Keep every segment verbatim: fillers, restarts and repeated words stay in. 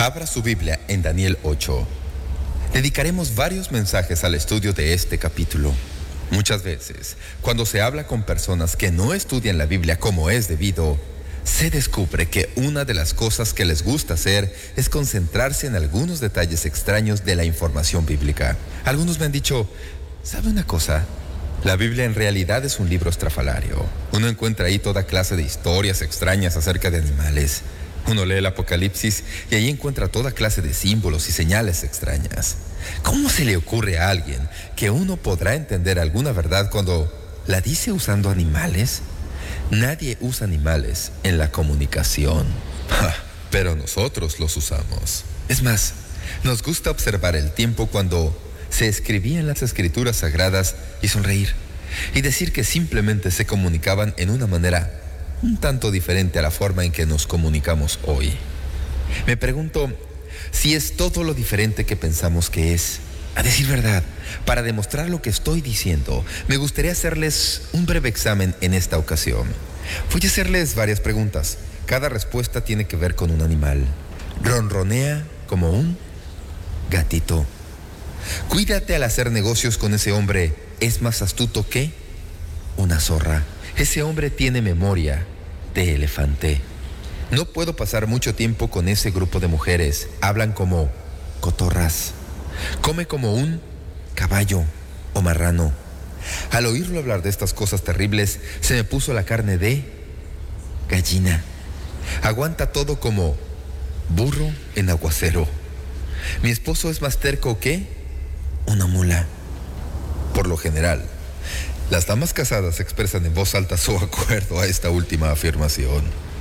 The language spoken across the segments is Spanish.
Abra su Biblia en Daniel ocho. Dedicaremos varios mensajes al estudio de este capítulo. Muchas veces, cuando se habla con personas que no estudian la Biblia como es debido, se descubre que una de las cosas que les gusta hacer es concentrarse en algunos detalles extraños de la información bíblica. Algunos me han dicho, ¿sabe una cosa? La Biblia en realidad es un libro estrafalario. Uno encuentra ahí toda clase de historias extrañas acerca de animales. Uno lee el Apocalipsis y ahí encuentra toda clase de símbolos y señales extrañas. ¿Cómo se le ocurre a alguien que uno podrá entender alguna verdad cuando la dice usando animales? Nadie usa animales en la comunicación, pero nosotros los usamos. Es más, nos gusta observar el tiempo cuando se escribían las escrituras sagradas y sonreír, y decir que simplemente se comunicaban en una manera un tanto diferente a la forma en que nos comunicamos hoy. Me pregunto si es todo lo diferente que pensamos que es. A decir verdad, para demostrar lo que estoy diciendo, me gustaría hacerles un breve examen en esta ocasión. Voy a hacerles varias preguntas. Cada respuesta tiene que ver con un animal. Ronronea como un gatito. Cuídate al hacer negocios con ese hombre. Es más astuto que una zorra. Ese hombre tiene memoria de elefante. No puedo pasar mucho tiempo con ese grupo de mujeres. Hablan como cotorras. Come como un caballo o marrano. Al oírlo hablar de estas cosas terribles, se me puso la carne de gallina. Aguanta todo como burro en aguacero. Mi esposo es más terco que una mula. Por lo general, las damas casadas expresan en voz alta su acuerdo a esta última afirmación.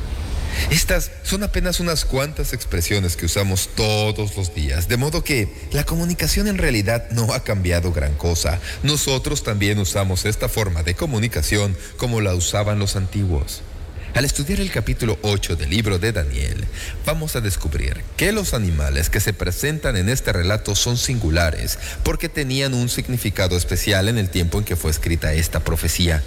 Estas son apenas unas cuantas expresiones que usamos todos los días, de modo que la comunicación en realidad no ha cambiado gran cosa. Nosotros también usamos esta forma de comunicación como la usaban los antiguos. Al estudiar el capítulo ocho del libro de Daniel, vamos a descubrir que los animales que se presentan en este relato son singulares porque tenían un significado especial en el tiempo en que fue escrita esta profecía.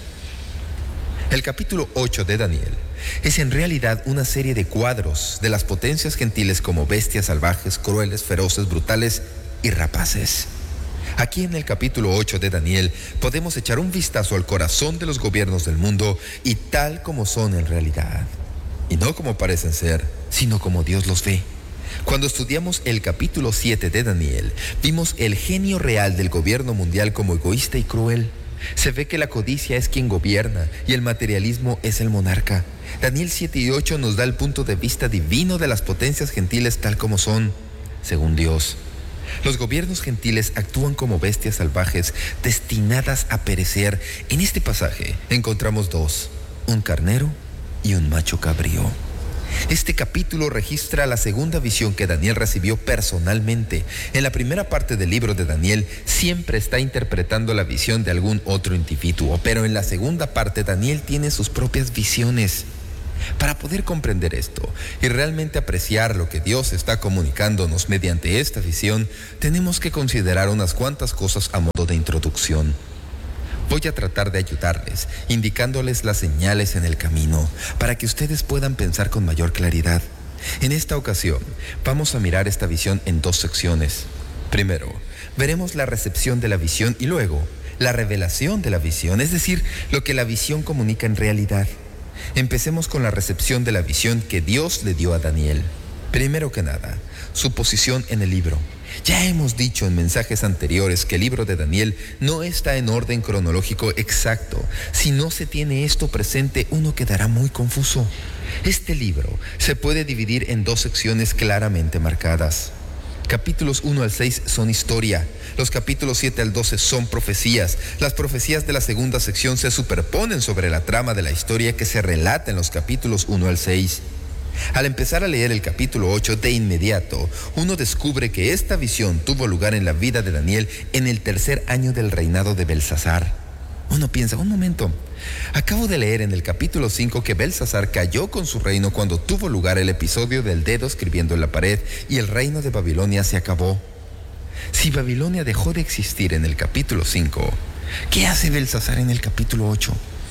El capítulo ocho de Daniel es en realidad una serie de cuadros de las potencias gentiles como bestias salvajes, crueles, feroces, brutales y rapaces. Aquí en el capítulo ocho de Daniel podemos echar un vistazo al corazón de los gobiernos del mundo y tal como son en realidad. Y no como parecen ser, sino como Dios los ve. Cuando estudiamos el capítulo siete de Daniel, vimos el genio real del gobierno mundial como egoísta y cruel. Se ve que la codicia es quien gobierna y el materialismo es el monarca. Daniel siete y ocho nos da el punto de vista divino de las potencias gentiles tal como son, según Dios. Los gobiernos gentiles actúan como bestias salvajes destinadas a perecer. En este pasaje encontramos dos, un carnero y un macho cabrío. Este capítulo registra la segunda visión que Daniel recibió personalmente. En la primera parte del libro de Daniel siempre está interpretando la visión de algún otro individuo, pero en la segunda parte Daniel tiene sus propias visiones. Para poder comprender esto y realmente apreciar lo que Dios está comunicándonos mediante esta visión, tenemos que considerar unas cuantas cosas a modo de introducción. Voy a tratar de ayudarles, indicándoles las señales en el camino, para que ustedes puedan pensar con mayor claridad. En esta ocasión, vamos a mirar esta visión en dos secciones. Primero, veremos la recepción de la visión y luego, la revelación de la visión, es decir, lo que la visión comunica en realidad. Empecemos con la recepción de la visión que Dios le dio a Daniel. Primero que nada, su posición en el libro. Ya hemos dicho en mensajes anteriores que el libro de Daniel no está en orden cronológico exacto. Si no se tiene esto presente, uno quedará muy confuso. Este libro se puede dividir en dos secciones claramente marcadas. Capítulos uno al seis son historia. Los capítulos siete al doce son profecías. Las profecías de la segunda sección se superponen sobre la trama de la historia que se relata en los capítulos uno al seis. Al empezar a leer el capítulo ocho, de inmediato, uno descubre que esta visión tuvo lugar en la vida de Daniel en el tercer año del reinado de Belsasar. Uno piensa, un momento, acabo de leer en el capítulo cinco que Belsasar cayó con su reino cuando tuvo lugar el episodio del dedo escribiendo en la pared y el reino de Babilonia se acabó. Si Babilonia dejó de existir en el capítulo cinco, ¿qué hace Belsasar en el capítulo ocho?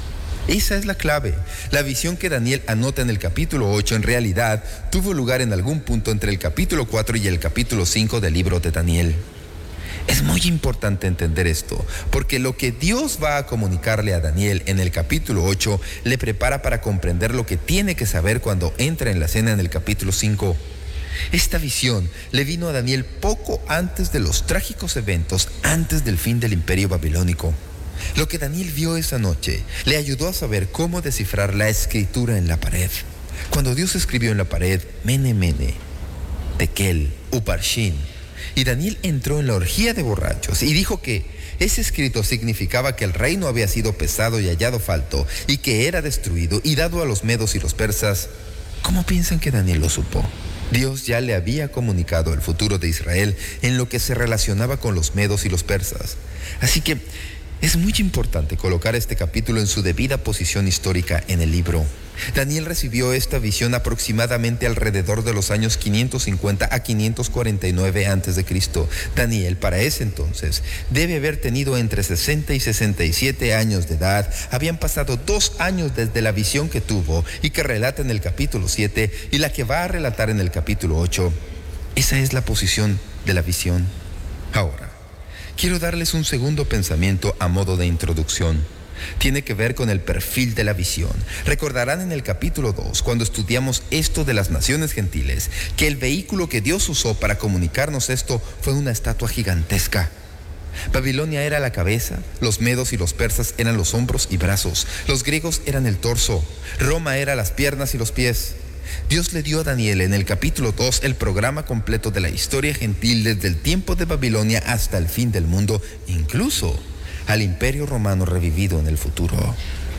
Esa es la clave. La visión que Daniel anota en el capítulo ocho en realidad tuvo lugar en algún punto entre el capítulo cuatro y el capítulo cinco del libro de Daniel. Es muy importante entender esto, porque lo que Dios va a comunicarle a Daniel en el capítulo ocho le prepara para comprender lo que tiene que saber cuando entra en la escena en el capítulo cinco. Esta visión le vino a Daniel poco antes de los trágicos eventos antes del fin del imperio babilónico. Lo que Daniel vio esa noche le ayudó a saber cómo descifrar la escritura en la pared. Cuando Dios escribió en la pared, Mene, Mene, Tekel, Uparshin, y Daniel entró en la orgía de borrachos y dijo que ese escrito significaba que el reino había sido pesado y hallado falto y que era destruido y dado a los medos y los persas. ¿Cómo piensan que Daniel lo supo? Dios ya le había comunicado el futuro de Israel en lo que se relacionaba con los medos y los persas. Así que es muy importante colocar este capítulo en su debida posición histórica en el libro. Daniel recibió esta visión aproximadamente alrededor de los años quinientos cincuenta a quinientos cuarenta y nueve antes de Cristo. Daniel, para ese entonces, debe haber tenido entre sesenta y sesenta y siete años de edad. Habían pasado dos años desde la visión que tuvo y que relata en el capítulo siete y la que va a relatar en el capítulo ocho. Esa es la posición de la visión. Ahora, quiero darles un segundo pensamiento a modo de introducción. Tiene que ver con el perfil de la visión. Recordarán en el capítulo dos, cuando estudiamos esto de las naciones gentiles, que el vehículo que Dios usó para comunicarnos esto fue una estatua gigantesca. Babilonia era la cabeza, los medos y los persas eran los hombros y brazos, los griegos eran el torso, Roma era las piernas y los pies. Dios le dio a Daniel en el capítulo dos el programa completo de la historia gentil desde el tiempo de Babilonia hasta el fin del mundo, incluso al imperio romano revivido en el futuro.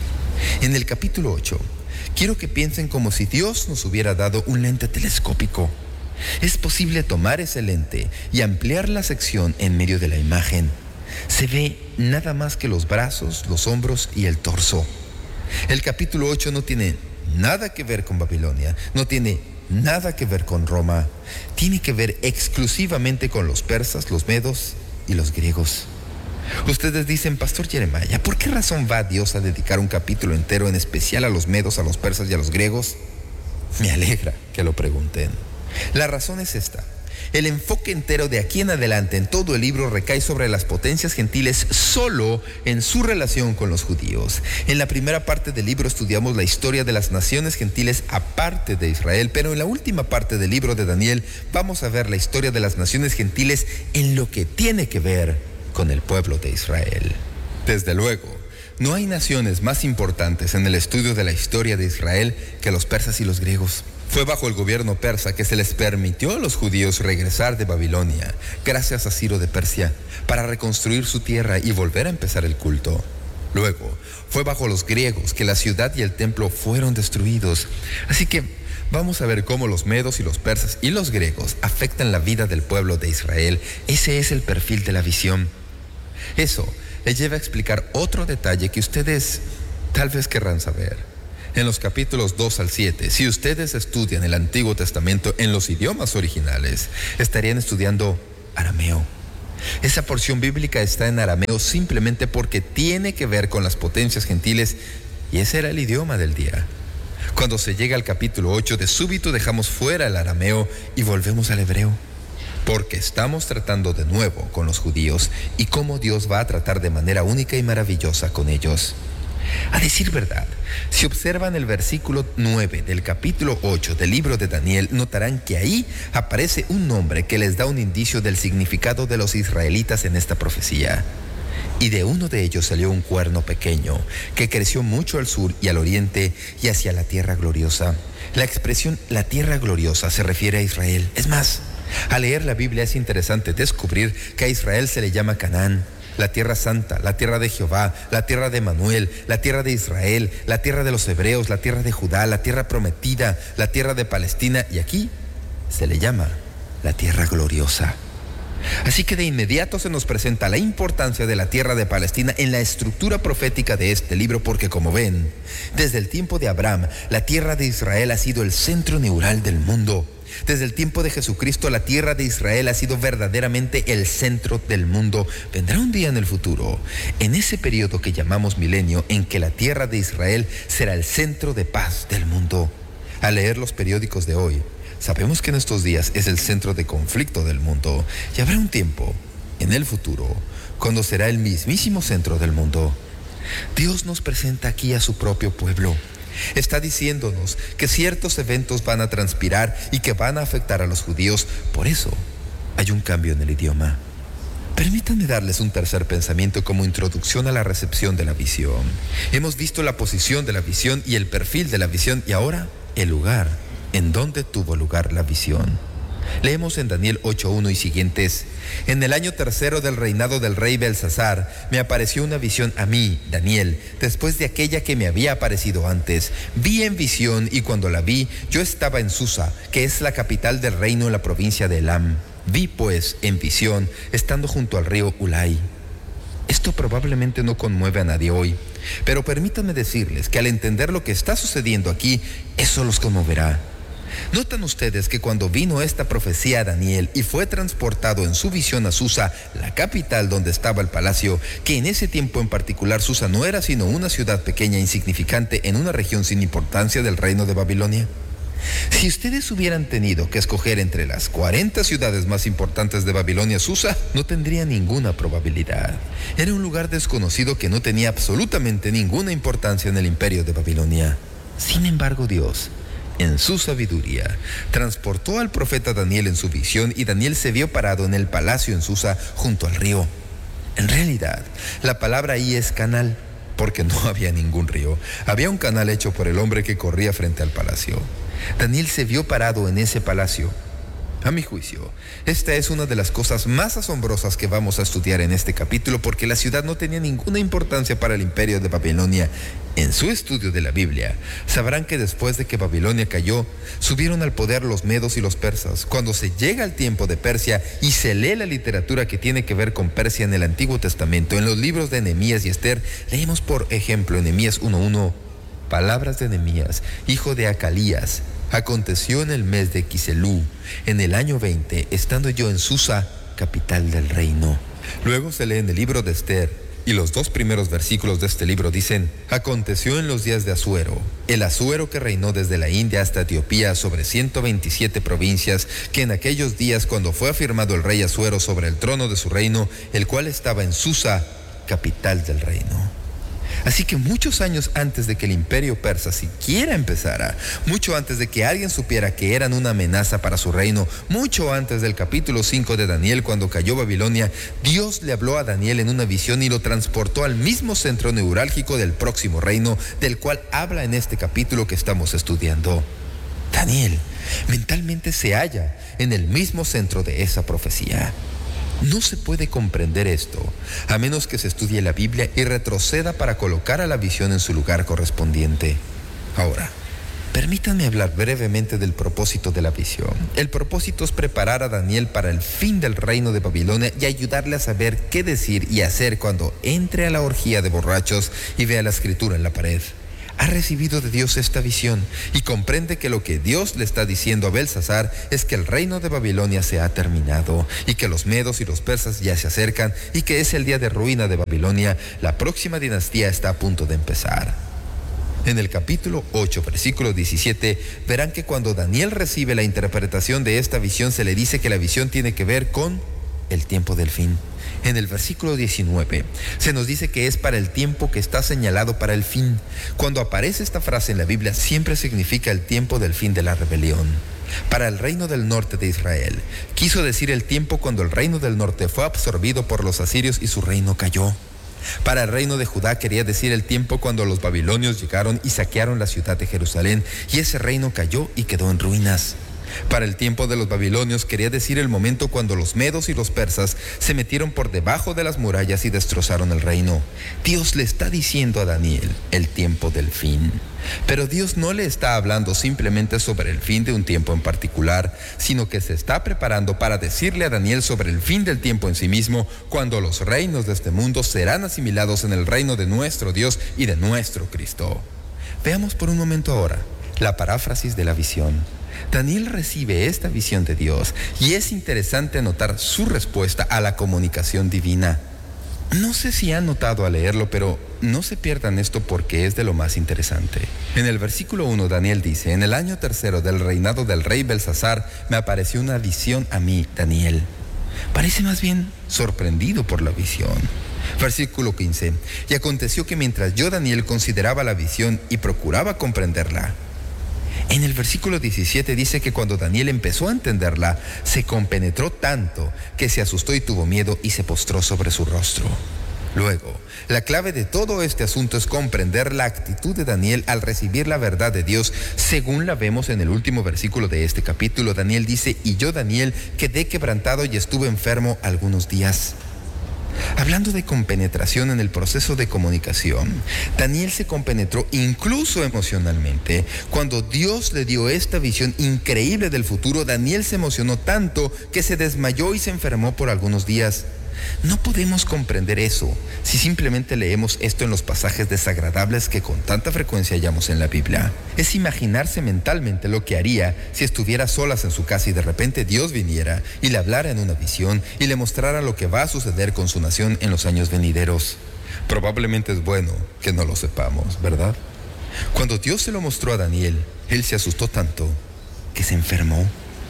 En el capítulo ocho, quiero que piensen como si Dios nos hubiera dado un lente telescópico. Es posible tomar ese lente y ampliar la sección en medio de la imagen. Se ve nada más que los brazos, los hombros y el torso. El capítulo ocho no tiene nada que ver con Babilonia, no tiene nada que ver con Roma. Tiene que ver exclusivamente con los persas, los medos y los griegos. Ustedes dicen, Pastor Jeremiah, ¿por qué razón va Dios a dedicar un capítulo entero en especial a los medos, a los persas y a los griegos? Me alegra que lo pregunten. La razón es esta. El enfoque entero de aquí en adelante en todo el libro recae sobre las potencias gentiles solo en su relación con los judíos. En la primera parte del libro estudiamos la historia de las naciones gentiles aparte de Israel, pero en la última parte del libro de Daniel vamos a ver la historia de las naciones gentiles en lo que tiene que ver con el pueblo de Israel. Desde luego, no hay naciones más importantes en el estudio de la historia de Israel que los persas y los griegos. Fue bajo el gobierno persa que se les permitió a los judíos regresar de Babilonia, gracias a Ciro de Persia, para reconstruir su tierra y volver a empezar el culto. Luego, fue bajo los griegos que la ciudad y el templo fueron destruidos. Así que vamos a ver cómo los medos y los persas y los griegos afectan la vida del pueblo de Israel. Ese es el perfil de la visión. Eso les lleva a explicar otro detalle que ustedes tal vez querrán saber. En los capítulos dos al siete, si ustedes estudian el Antiguo Testamento en los idiomas originales, estarían estudiando arameo. Esa porción bíblica está en arameo simplemente porque tiene que ver con las potencias gentiles y ese era el idioma del día. Cuando se llega al capítulo ocho, de súbito dejamos fuera el arameo y volvemos al hebreo, porque estamos tratando de nuevo con los judíos y cómo Dios va a tratar de manera única y maravillosa con ellos. A decir verdad, si observan el versículo nueve del capítulo ocho del libro de Daniel, notarán que ahí aparece un nombre que les da un indicio del significado de los israelitas en esta profecía. Y de uno de ellos salió un cuerno pequeño, que creció mucho al sur y al oriente y hacia la tierra gloriosa. La expresión la tierra gloriosa se refiere a Israel. Es más, al leer la Biblia es interesante descubrir que a Israel se le llama Canaán, la tierra santa, la tierra de Jehová, la tierra de Manuel, la tierra de Israel, la tierra de los hebreos, la tierra de Judá, la tierra prometida, la tierra de Palestina, y aquí se le llama la tierra gloriosa. Así que de inmediato se nos presenta la importancia de la tierra de Palestina en la estructura profética de este libro, porque como ven, desde el tiempo de Abraham, la tierra de Israel ha sido el centro neural del mundo. Desde el tiempo de Jesucristo, la tierra de Israel ha sido verdaderamente el centro del mundo. Vendrá un día en el futuro, en ese periodo que llamamos milenio, en que la tierra de Israel será el centro de paz del mundo. Al leer los periódicos de hoy, sabemos que en estos días es el centro de conflicto del mundo, y habrá un tiempo, en el futuro, cuando será el mismísimo centro del mundo. Dios nos presenta aquí a su propio pueblo. Está diciéndonos que ciertos eventos van a transpirar y que van a afectar a los judíos. Por eso, hay un cambio en el idioma. Permítanme darles un tercer pensamiento como introducción a la recepción de la visión. Hemos visto la posición de la visión y el perfil de la visión, y ahora el lugar en donde tuvo lugar la visión. Leemos en Daniel ocho uno y siguientes: en el año tercero del reinado del rey Belsasar, me apareció una visión a mí, Daniel, después de aquella que me había aparecido antes. Vi en visión, y cuando la vi, yo estaba en Susa, que es la capital del reino en la provincia de Elam. Vi, pues, en visión, estando junto al río Ulai. Esto probablemente no conmueve a nadie hoy, pero permítanme decirles que al entender lo que está sucediendo aquí, eso los conmoverá. ¿Notan ustedes que cuando vino esta profecía a Daniel y fue transportado en su visión a Susa, la capital donde estaba el palacio, que en ese tiempo en particular Susa no era sino una ciudad pequeña e insignificante en una región sin importancia del reino de Babilonia? Si ustedes hubieran tenido que escoger entre las cuarenta ciudades más importantes de Babilonia, Susa no tendría ninguna probabilidad. Era un lugar desconocido que no tenía absolutamente ninguna importancia en el imperio de Babilonia. Sin embargo, Dios, en su sabiduría, transportó al profeta Daniel en su visión, y Daniel se vio parado en el palacio en Susa, junto al río. En realidad, la palabra ahí es canal, porque no había ningún río. Había un canal hecho por el hombre que corría frente al palacio. Daniel se vio parado en ese palacio. A mi juicio, esta es una de las cosas más asombrosas que vamos a estudiar en este capítulo, porque la ciudad no tenía ninguna importancia para el imperio de Babilonia. En su estudio de la Biblia, sabrán que después de que Babilonia cayó, subieron al poder los medos y los persas. Cuando se llega al tiempo de Persia y se lee la literatura que tiene que ver con Persia en el Antiguo Testamento, en los libros de Nehemías y Esther, leemos por ejemplo en Nehemías uno uno, palabras de Nehemías, hijo de Acalías: aconteció en el mes de Quiselú, en el año veinte, estando yo en Susa, capital del reino. Luego se lee en el libro de Esther, y los dos primeros versículos de este libro dicen: aconteció en los días de Asuero, el Asuero que reinó desde la India hasta Etiopía sobre ciento veintisiete provincias, que en aquellos días, cuando fue afirmado el rey Asuero sobre el trono de su reino, el cual estaba en Susa, capital del reino. Así que muchos años antes de que el imperio persa siquiera empezara, mucho antes de que alguien supiera que eran una amenaza para su reino, mucho antes del capítulo cinco de Daniel, cuando cayó Babilonia, Dios le habló a Daniel en una visión y lo transportó al mismo centro neurálgico del próximo reino, del cual habla en este capítulo que estamos estudiando. Daniel mentalmente se halla en el mismo centro de esa profecía. No se puede comprender esto a menos que se estudie la Biblia y retroceda para colocar a la visión en su lugar correspondiente. Ahora, permítanme hablar brevemente del propósito de la visión. El propósito es preparar a Daniel para el fin del reino de Babilonia y ayudarle a saber qué decir y hacer cuando entre a la orgía de borrachos y vea la escritura en la pared. Ha recibido de Dios esta visión y comprende que lo que Dios le está diciendo a Belsasar es que el reino de Babilonia se ha terminado y que los medos y los persas ya se acercan y que es el día de ruina de Babilonia. La próxima dinastía está a punto de empezar. En el capítulo ocho, versículo diecisiete, verán que cuando Daniel recibe la interpretación de esta visión, se le dice que la visión tiene que ver con el tiempo del fin. En el versículo diecinueve se nos dice que es para el tiempo que está señalado para el fin. Cuando aparece esta frase en la Biblia, siempre significa el tiempo del fin de la rebelión. Para el reino del norte de Israel, quiso decir el tiempo cuando el reino del norte fue absorbido por los asirios y su reino cayó. Para el reino de Judá quería decir el tiempo cuando los babilonios llegaron y saquearon la ciudad de Jerusalén, y ese reino cayó y quedó en ruinas. Para el tiempo de los babilonios quería decir el momento cuando los medos y los persas se metieron por debajo de las murallas y destrozaron el reino. Dios le está diciendo a Daniel el tiempo del fin. Pero Dios no le está hablando simplemente sobre el fin de un tiempo en particular, sino que se está preparando para decirle a Daniel sobre el fin del tiempo en sí mismo, cuando los reinos de este mundo serán asimilados en el reino de nuestro Dios y de nuestro Cristo. Veamos por un momento ahora la paráfrasis de la visión. Daniel recibe esta visión de Dios y es interesante notar su respuesta a la comunicación divina. No sé si han notado al leerlo, pero no se pierdan esto porque es de lo más interesante. En el versículo uno, Daniel dice: en el año tercero del reinado del rey Belsasar, me apareció una visión a mí, Daniel. Parece más bien sorprendido por la visión. Versículo quince, y aconteció que mientras yo, Daniel, consideraba la visión y procuraba comprenderla. En el versículo diecisiete dice que cuando Daniel empezó a entenderla, se compenetró tanto que se asustó y tuvo miedo y se postró sobre su rostro. Luego, la clave de todo este asunto es comprender la actitud de Daniel al recibir la verdad de Dios, según la vemos en el último versículo de este capítulo. Daniel dice: y yo, Daniel, quedé quebrantado y estuve enfermo algunos días. Hablando de compenetración en el proceso de comunicación, Daniel se compenetró incluso emocionalmente. Cuando Dios le dio esta visión increíble del futuro, Daniel se emocionó tanto que se desmayó y se enfermó por algunos días. No podemos comprender eso si simplemente leemos esto en los pasajes desagradables que con tanta frecuencia hallamos en la Biblia. Es imaginarse mentalmente lo que haría si estuviera solas en su casa y de repente Dios viniera y le hablara en una visión y le mostrara lo que va a suceder con su nación en los años venideros. Probablemente es bueno que no lo sepamos, ¿verdad? Cuando Dios se lo mostró a Daniel, él se asustó tanto que se enfermó.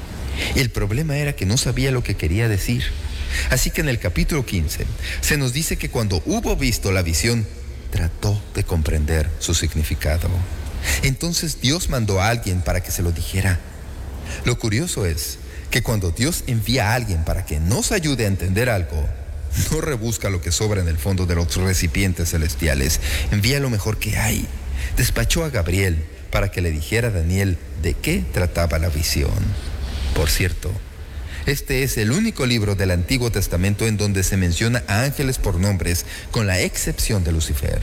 El problema era que no sabía lo que quería decir. Así que en el capítulo quince se nos dice que cuando hubo visto la visión, trató de comprender su significado. Entonces Dios mandó a alguien para que se lo dijera. Lo curioso es que cuando Dios envía a alguien para que nos ayude a entender algo, no rebusca lo que sobra en el fondo de los recipientes celestiales. Envía lo mejor que hay. Despachó a Gabriel para que le dijera a Daniel de qué trataba la visión. Por cierto, este es el único libro del Antiguo Testamento en donde se menciona a ángeles por nombres, con la excepción de Lucifer.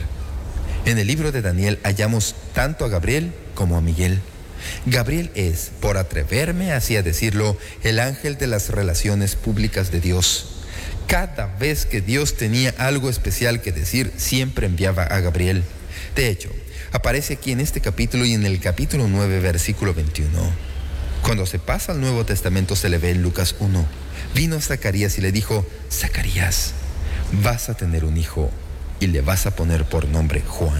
En el libro de Daniel hallamos tanto a Gabriel como a Miguel. Gabriel es, por atreverme así a decirlo, el ángel de las relaciones públicas de Dios. Cada vez que Dios tenía algo especial que decir, siempre enviaba a Gabriel. De hecho, aparece aquí en este capítulo y en el capítulo nueve, versículo veintiuno. Cuando se pasa al Nuevo Testamento se le ve en Lucas uno. Vino Zacarías y le dijo: Zacarías, vas a tener un hijo y le vas a poner por nombre Juan.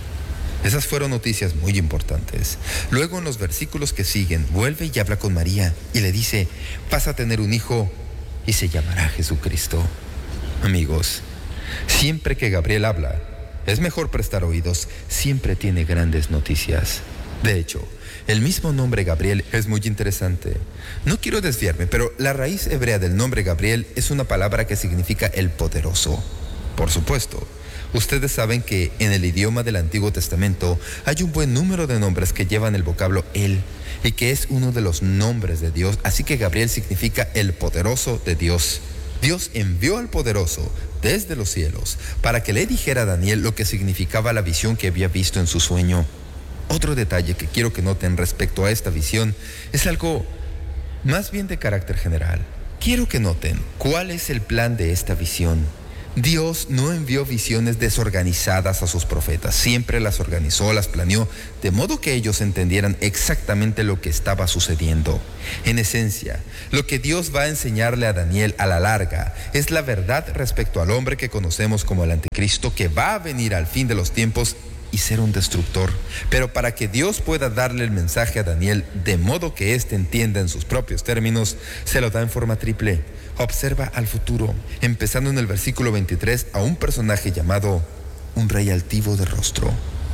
Esas fueron noticias muy importantes. Luego en los versículos que siguen, vuelve y habla con María y le dice: vas a tener un hijo y se llamará Jesucristo. Amigos, siempre que Gabriel habla, es mejor prestar oídos. Siempre tiene grandes noticias. De hecho, el mismo nombre Gabriel es muy interesante. No quiero desviarme, pero la raíz hebrea del nombre Gabriel es una palabra que significa el poderoso. Por supuesto, ustedes saben que en el idioma del Antiguo Testamento hay un buen número de nombres que llevan el vocablo él y que es uno de los nombres de Dios. Así que Gabriel significa el poderoso de Dios. Dios envió al poderoso desde los cielos para que le dijera a Daniel lo que significaba la visión que había visto en su sueño. Otro detalle que quiero que noten respecto a esta visión es algo más bien de carácter general. Quiero que noten cuál es el plan de esta visión. Dios no envió visiones desorganizadas a sus profetas. Siempre las organizó, las planeó, de modo que ellos entendieran exactamente lo que estaba sucediendo. En esencia, lo que Dios va a enseñarle a Daniel a la larga es la verdad respecto al hombre que conocemos como el Anticristo, que va a venir al fin de los tiempos y ser un destructor. Pero para que Dios pueda darle el mensaje a Daniel de modo que éste entienda en sus propios términos, se lo da en forma triple. Observa al futuro, empezando en el versículo veintitrés, a un personaje llamado un rey altivo de rostro.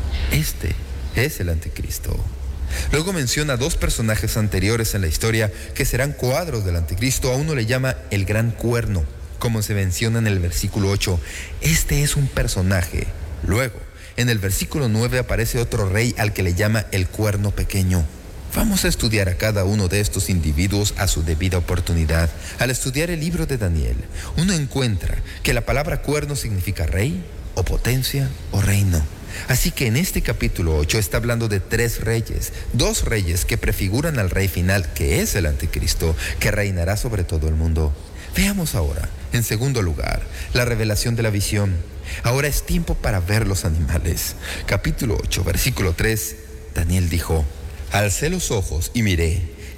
Este es el Anticristo. Luego menciona dos personajes anteriores en la historia que serán cuadros del Anticristo. A uno le llama el gran cuerno, como se menciona en el versículo ocho. Este es un personaje. Luego, en el versículo nueve aparece otro rey al que le llama el cuerno pequeño. Vamos a estudiar a cada uno de estos individuos a su debida oportunidad. Al estudiar el libro de Daniel, uno encuentra que la palabra cuerno significa rey, o potencia, o reino. Así que en este capítulo ocho está hablando de tres reyes, dos reyes que prefiguran al rey final, que es el Anticristo, que reinará sobre todo el mundo. Veamos ahora, en segundo lugar, la revelación de la visión. Ahora es tiempo para ver los animales. Capítulo ocho, versículo tres, Daniel dijo: alcé los ojos y miré,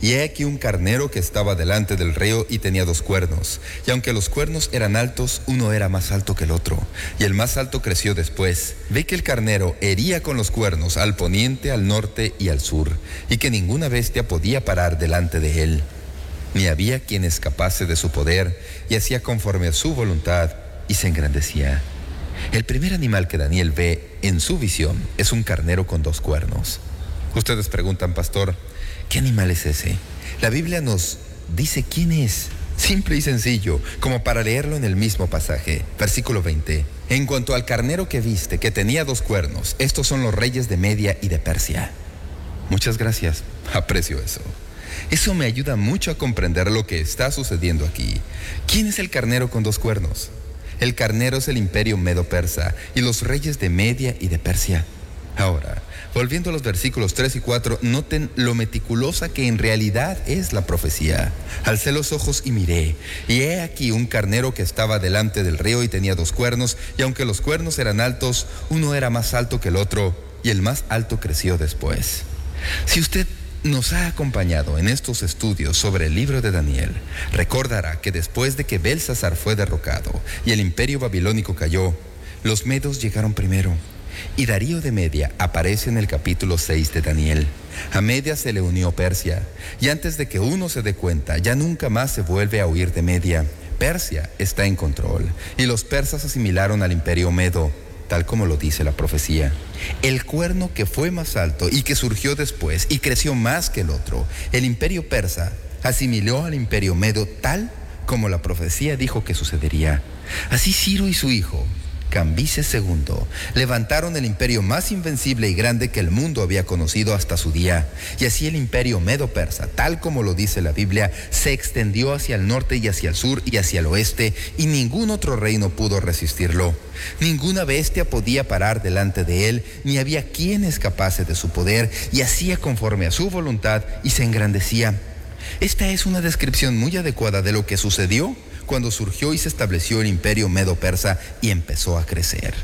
Y he aquí un carnero que estaba delante del río y tenía dos cuernos. Y aunque los cuernos eran altos, uno era más alto que el otro. Y el más alto creció después. Ve que el carnero hería con los cuernos al poniente, al norte y al sur, y que ninguna bestia podía parar delante de él. Ni había quien escapase de su poder, y hacía conforme a su voluntad, y se engrandecía. El primer animal que Daniel ve en su visión es un carnero con dos cuernos. Ustedes preguntan, pastor, ¿qué animal es ese? La Biblia nos dice quién es, simple y sencillo, como para leerlo en el mismo pasaje. Versículo veinte. En cuanto al carnero que viste, que tenía dos cuernos, estos son los reyes de Media y de Persia. Muchas gracias, aprecio eso. Eso me ayuda mucho a comprender lo que está sucediendo aquí. ¿Quién es el carnero con dos cuernos? El carnero es el imperio medo-persa y los reyes de Media y de Persia. Ahora, volviendo a los versículos tres y cuatro, noten lo meticulosa que en realidad es la profecía. Alcé los ojos y miré, y he aquí un carnero que estaba delante del río y tenía dos cuernos, y aunque los cuernos eran altos, uno era más alto que el otro, y el más alto creció después. Si usted nos ha acompañado en estos estudios sobre el libro de Daniel, recordará que después de que Belsasar fue derrocado y el imperio babilónico cayó, los medos llegaron primero. Y Darío de Media aparece en el capítulo seis de Daniel. A Media se le unió Persia, y antes de que uno se dé cuenta, ya nunca más se vuelve a huir de Media. Persia está en control, y los persas asimilaron al imperio medo, tal como lo dice la profecía. El cuerno que fue más alto y que surgió después y creció más que el otro, el imperio persa, asimiló al imperio medo tal como la profecía dijo que sucedería. Así Ciro y su hijo, Cambises segundo, levantaron el imperio más invencible y grande que el mundo había conocido hasta su día. Y así el imperio medo-persa, tal como lo dice la Biblia, se extendió hacia el norte y hacia el sur y hacia el oeste, y ningún otro reino pudo resistirlo. Ninguna bestia podía parar delante de él, ni había quien escapase de su poder, y hacía conforme a su voluntad y se engrandecía. Esta es una descripción muy adecuada de lo que sucedió cuando surgió y se estableció el imperio medo-persa y empezó a crecer.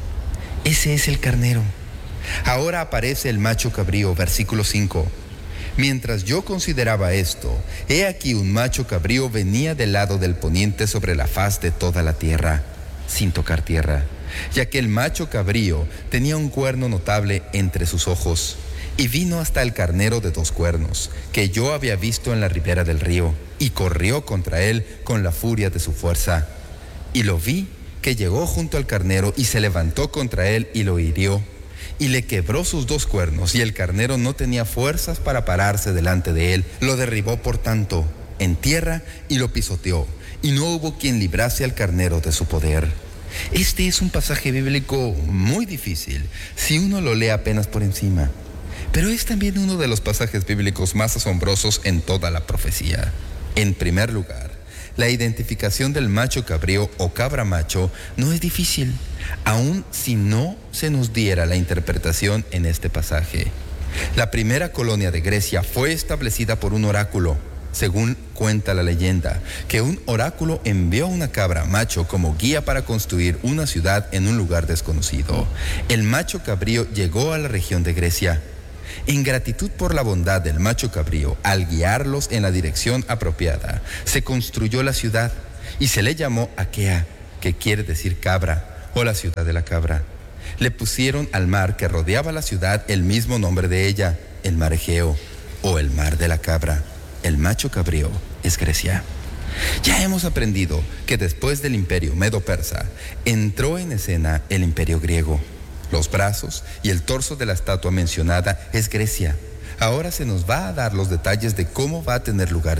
Ese es el carnero. Ahora aparece el macho cabrío, versículo cinco. Mientras yo consideraba esto, he aquí un macho cabrío venía del lado del poniente sobre la faz de toda la tierra, sin tocar tierra, ya que el macho cabrío tenía un cuerno notable entre sus ojos, y vino hasta el carnero de dos cuernos, que yo había visto en la ribera del río, y corrió contra él con la furia de su fuerza. Y lo vi que llegó junto al carnero y se levantó contra él y lo hirió, y le quebró sus dos cuernos, y el carnero no tenía fuerzas para pararse delante de él. Lo derribó, por tanto, en tierra y lo pisoteó, y no hubo quien librase al carnero de su poder. Este es un pasaje bíblico muy difícil si uno lo lee apenas por encima, pero es también uno de los pasajes bíblicos más asombrosos en toda la profecía. En primer lugar, la identificación del macho cabrío o cabra macho no es difícil, aun si no se nos diera la interpretación en este pasaje. La primera colonia de Grecia fue establecida por un oráculo, según cuenta la leyenda, que un oráculo envió una cabra macho como guía para construir una ciudad en un lugar desconocido. El macho cabrío llegó a la región de Grecia. En gratitud por la bondad del macho cabrío, al guiarlos en la dirección apropiada, se construyó la ciudad y se le llamó Aquea, que quiere decir cabra, o la ciudad de la cabra. Le pusieron al mar que rodeaba la ciudad el mismo nombre de ella, el mar Egeo, o el mar de la cabra. El macho cabrío es Grecia. Ya hemos aprendido que después del imperio medo-persa, entró en escena el imperio griego. Los brazos y el torso de la estatua mencionada es Grecia. Ahora se nos va a dar los detalles de cómo va a tener lugar